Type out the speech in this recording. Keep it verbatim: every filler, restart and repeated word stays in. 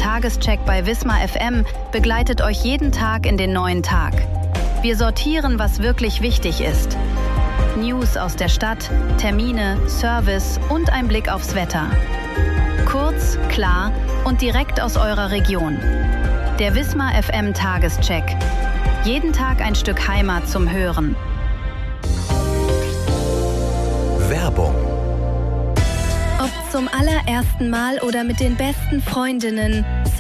Tagescheck bei Wismar F M begleitet euch jeden Tag in den neuen Tag. Wir sortieren, was wirklich wichtig ist. News aus der Stadt, Termine, Service und ein Blick aufs Wetter. Kurz, klar und direkt aus eurer Region. Der Wismar F M Tagescheck. Jeden Tag ein Stück Heimat zum Hören. Werbung. Ob zum allerersten Mal oder mit den besten Freundinnen,